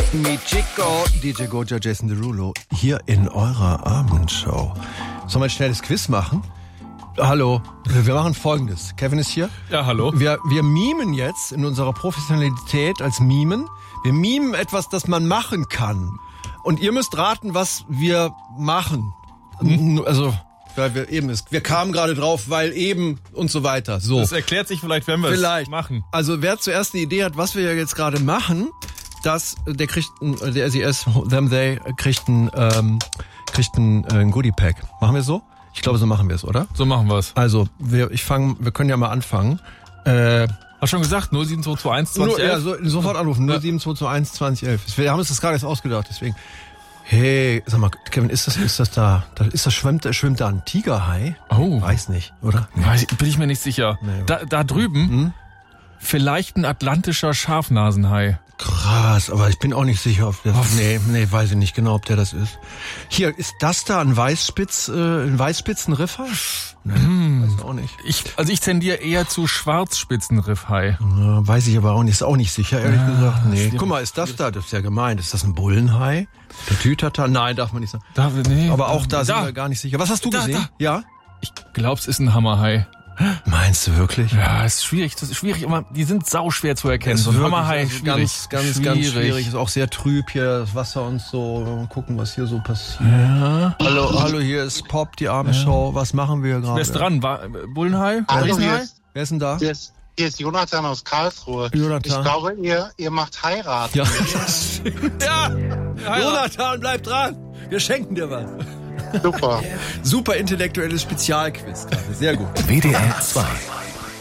Mi Chico, DJ Goja, Jason Derulo, hier in eurer Abendshow. Sollen wir ein schnelles Quiz machen? Hallo, wir machen Folgendes. Kevin ist hier. Ja, hallo. Wir mimen jetzt in unserer Professionalität als Mimen. Wir mimen etwas, das man machen kann. Und ihr müsst raten, was wir machen. Also, weil wir kamen gerade drauf, weil eben und so weiter. So. Das erklärt sich vielleicht, wenn wir es machen. Also wer zuerst eine Idee hat, was wir jetzt gerade machen, der SES, they kriegt ein Goodie-Pack. Machen wir so? Ich glaube, so machen wir es, oder? So machen wir es. Also, wir können ja mal anfangen. Hast schon gesagt, 07221 2011? Ja, sofort anrufen, 07221 2011. Wir haben uns das gerade erst ausgedacht, deswegen. Hey, sag mal, Kevin, schwimmt da ein Tigerhai? Oh. Weiß nicht, oder? Nee. Bin ich mir nicht sicher. Nee. Da drüben, vielleicht ein atlantischer Schafnasenhai. Krass, aber ich bin auch nicht sicher, ob das... Nee, weiß ich nicht genau, ob der das ist. Hier, ist das da ein Weißspitzenriffhai? Nee, weiß ich auch nicht. Ich tendiere eher zu Schwarzspitzenriffhai. Ja, weiß ich aber auch nicht, ist auch nicht sicher, ehrlich gesagt. Nee. Guck mal, ist das da? Das ist ja gemein. Ist das ein Bullenhai? Der Tütata? Nein, darf man nicht sagen. Nee. Aber auch da sind wir gar nicht sicher. Was hast du gesehen? Ja? Ich glaube, es ist ein Hammerhai. Meinst du wirklich? Ja, ist schwierig. Das ist schwierig, aber die sind sauschwer zu erkennen. So ein Hammerhai, ganz schwierig. Ist auch sehr trüb hier, das Wasser und so. Mal gucken, was hier so passiert. Ja. Hallo, hier ist Pop, die Abendshow. Was machen wir gerade? Wer ist dran? Bullenhai? Wer ist denn da? Hier ist Jonathan aus Karlsruhe. Jonathan. Ich glaube, ihr macht Heirat. Ja. Jonathan, bleib dran. Wir schenken dir was. Super. Super intellektuelles Spezialquiz. Sehr gut. WDR 2